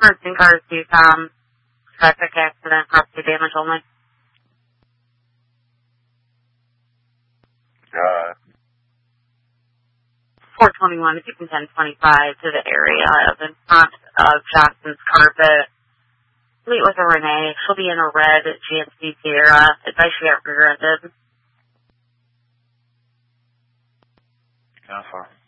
Person cars do traffic accident, property damage only. 421 to 1025 to the area of in front of Johnson's Carpet. Meet with a Renee. She'll be in a red GMC Sierra. Advice she got rear-ended. How far?